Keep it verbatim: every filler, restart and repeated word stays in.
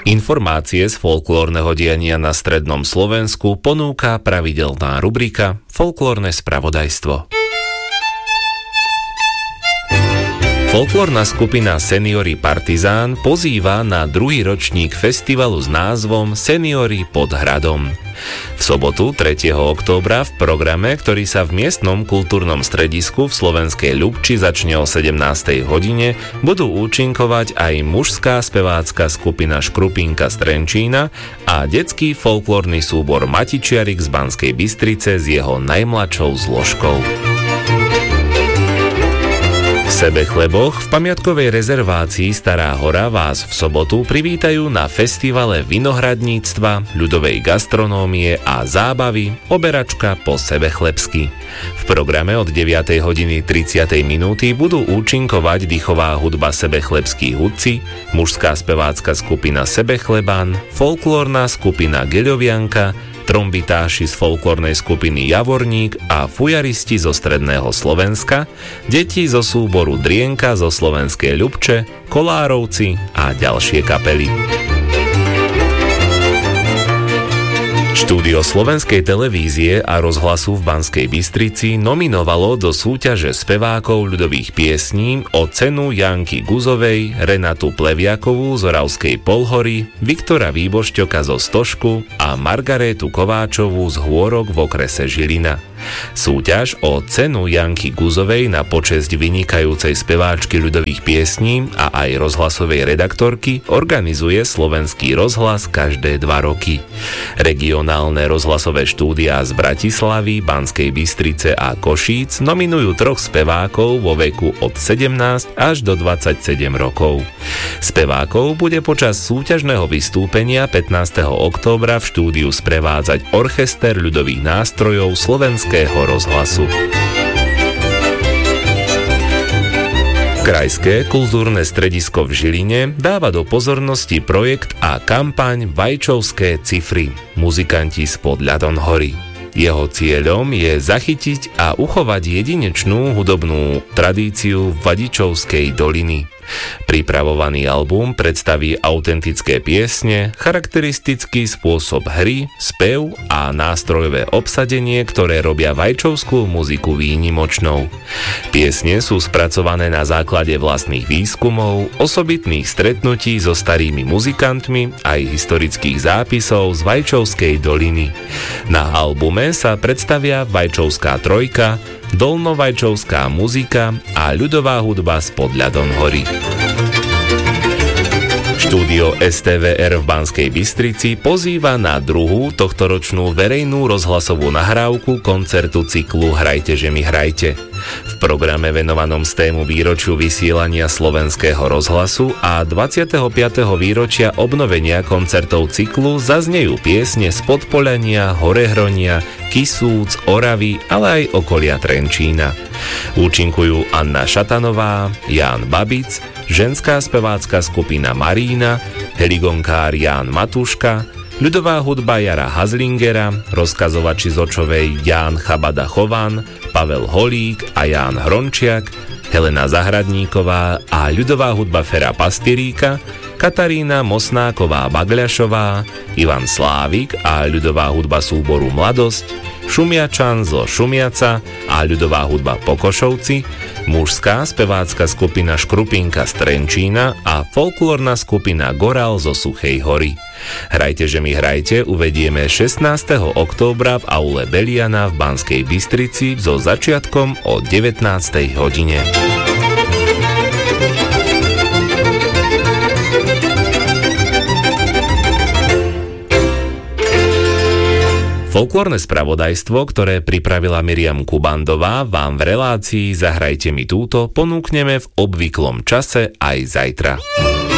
Informácie z folklórneho diania na strednom Slovensku ponúka pravidelná rubrika Folklórne spravodajstvo. Folklórna skupina Seniori Partizán pozýva na druhý ročník festivalu s názvom Seniori pod hradom. V sobotu tretieho októbra v programe, ktorý sa v miestnom kultúrnom stredisku v Slovenskej Ľubči začne o sedemnástej hodine, budú účinkovať aj mužská spevácka skupina Škrupinka z Trenčína a detský folklórny súbor Matičiarik z Banskej Bystrice s jeho najmladšou zložkou. V Sebechleboch v pamiatkovej rezervácii Stará Hora vás v sobotu privítajú na festivale vinohradníctva, ľudovej gastronómie a zábavy Oberačka po sebechlebsky. V programe od deviatej hodiny tridsať minúty budú účinkovať dýchová hudba Sebechlebskí hudci, mužská spevácka skupina Sebechleban, folklórna skupina Geľovianka, trombitáši z folklórnej skupiny Javorník a fujaristi zo stredného Slovenska, deti zo súboru Drienka zo Slovenskej Ľubče, Kolárovci a ďalšie kapely. Štúdio Slovenskej televízie a rozhlasu v Banskej Bystrici nominovalo do súťaže spevákov ľudových piesní o cenu Janky Guzovej, Renatu Pleviakovú z Oravskej Polhory, Viktora Výbošťoka zo Stošku a Margarétu Kováčovú z Hôrok v okrese Žilina. Súťaž o cenu Janky Guzovej na počesť vynikajúcej speváčky ľudových piesní a aj rozhlasovej redaktorky organizuje Slovenský rozhlas každé dva roky. Regionálne rozhlasové štúdiá z Bratislavy, Banskej Bystrice a Košíc nominujú troch spevákov vo veku od sedemnásť až do dvadsaťsedem rokov. Spevákov bude počas súťažného vystúpenia pätnásteho októbra v štúdiu sprevádzať orchester ľudových nástrojov Slovenského rozhlasu. Krajské kultúrne stredisko v Žiline dáva do pozornosti projekt a kampaň Vajčovské cifry, muzikanti spod Ľadon hory. Jeho cieľom je zachytiť a uchovať jedinečnú hudobnú tradíciu Vadičovskej doliny. Pripravovaný album predstaví autentické piesne, charakteristický spôsob hry, spev a nástrojové obsadenie, ktoré robia vajčovskú muziku výnimočnou. Piesne sú spracované na základe vlastných výskumov, osobitných stretnutí so starými muzikantmi aj historických zápisov z Vajčovskej doliny. Na albume sa predstavia Vajčovská trojka, dolnovajčovská muzika a ľudová hudba spod Ľadon hory. Štúdio es té vé er v Banskej Bystrici pozýva na druhú tohtoročnú verejnú rozhlasovú nahrávku koncertu cyklu Hrajte, že mi hrajte. V programe venovanom stému výročiu vysielania Slovenského rozhlasu a dvadsiateho piateho výročia obnovenia koncertov cyklu zaznejú piesne z Podpoľania, Horehronia, Kisúc, Oravy, ale aj okolia Trenčína. Účinkujú Anna Šatanová, Ján Babic, ženská spevácka skupina Marína, heligonkár Ján Matuška, ľudová hudba Jara Hazlingera, rozkazovači z Očovej Ján Chabada Chovan, Pavel Holík a Ján Hrončiak, Helena Zahradníková a ľudová hudba Fera Pastieríka, Katarína Mosnáková Bagľašová, Ivan Slávik a ľudová hudba súboru Mladosť, Šumiačan zo Šumiaca a ľudová hudba Pokošovci, mužská spevácka skupina Škrupinka z Trenčína a folklórna skupina Gorál zo Suchej hory. Hrajte, že mi hrajte uvedieme šestnásteho októbra v aule Beliana v Banskej Bystrici so začiatkom o devätnástej hodine. Folklórne spravodajstvo, ktoré pripravila Miriam Kubandová, vám v relácii Zahrajte mi túto ponúkneme v obvyklom čase aj zajtra.